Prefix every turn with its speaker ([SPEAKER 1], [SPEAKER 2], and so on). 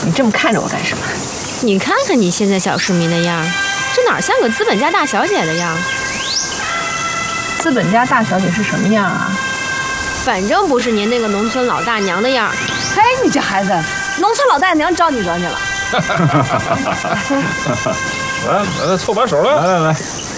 [SPEAKER 1] 你这么看着我干什么？
[SPEAKER 2] 你看看你现在小市民的样儿，这哪像个资本家大小姐的样儿？
[SPEAKER 1] 资本家大小姐是什么样啊？
[SPEAKER 2] 反正不是您那个农村老大娘的样儿。
[SPEAKER 1] 嘿，你这孩子，农村老大娘招你惹你了？
[SPEAKER 3] 来，凑把手来，
[SPEAKER 4] 来。